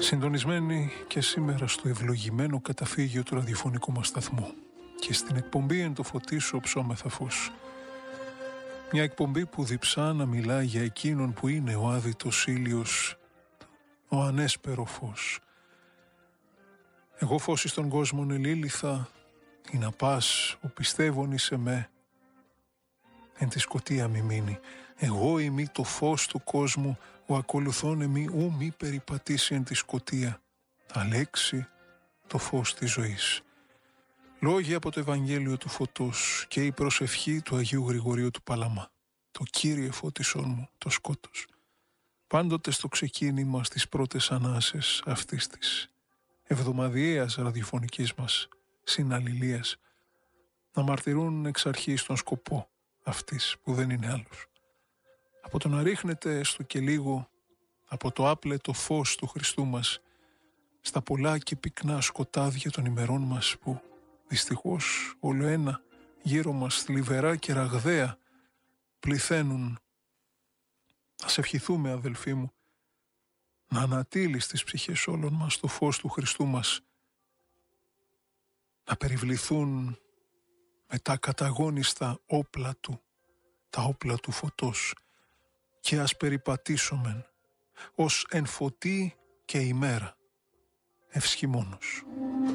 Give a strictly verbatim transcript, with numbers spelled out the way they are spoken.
Συντονισμένοι και σήμερα στο ευλογημένο καταφύγιο του ραδιοφωνικού μας σταθμού και στην εκπομπή «Εν το φωτίσω ψώμεθα φως». Μια εκπομπή που διψά να μιλά για εκείνον που είναι ο άδειτος ήλιος, ο ανέσπερο φως. Εγώ φως εις τον κόσμον ελήλυθα, ή να πας ο πιστεύων εις εμέ, εν τη σκοτία μη μείνει. Εγώ ημί το φως του κόσμου, ο ακολουθών εμεί ου μη περιπατήσει εν τη σκοτία. Τα λέξη το φως της ζωής. Λόγια από το Ευαγγέλιο του Φωτός και η προσευχή του Αγίου Γρηγορίου του Παλαμά. Το Κύριε φώτισόν μου το σκότος. Πάντοτε στο ξεκίνημα στις πρώτες ανάσες αυτής της εβδομαδιαίας ραδιοφωνικής μας συναλληλίας να μαρτυρούν εξ αρχής τον σκοπό αυτής που δεν είναι άλλος. Από το να ρίχνεται έστω και λίγο από το άπλετο φως του Χριστού μας στα πολλά και πυκνά σκοτάδια των ημερών μας που δυστυχώς όλο ένα γύρω μας θλιβερά και ραγδαία πληθαίνουν. Ας ευχηθούμε, αδελφοί μου, να ανατείλει στις ψυχές όλων μας το φως του Χριστού μας, να περιβληθούν με τα καταγόνιστα όπλα του, τα όπλα του φωτός, και ας περιπατήσομεν ως εν φωτί και ημέρα ευσχημόνος.